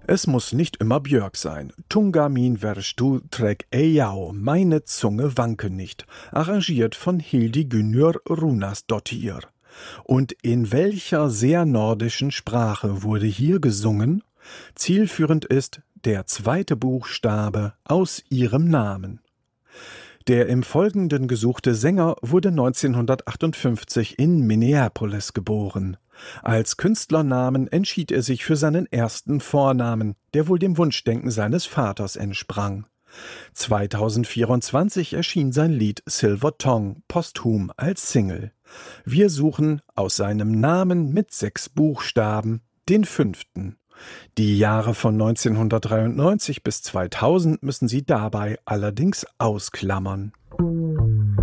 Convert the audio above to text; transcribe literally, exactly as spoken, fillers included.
Es muss nicht immer Björk sein. Tunga min verstu trek ejau, meine Zunge wanke nicht, arrangiert von Hildigunur Runasdottir. Und in welcher sehr nordischen Sprache wurde hier gesungen? Zielführend ist der zweite Buchstabe aus ihrem Namen. Der im Folgenden gesuchte Sänger wurde neunzehnhundertachtundfünfzig in Minneapolis geboren. Als Künstlernamen entschied er sich für seinen ersten Vornamen, der wohl dem Wunschdenken seines Vaters entsprang. zweitausendvierundzwanzig erschien sein Lied Silver Tongue posthum als Single. Wir suchen aus seinem Namen mit sechs Buchstaben den fünften. Die Jahre von neunzehnhundertdreiundneunzig bis zweitausend müssen Sie dabei allerdings ausklammern.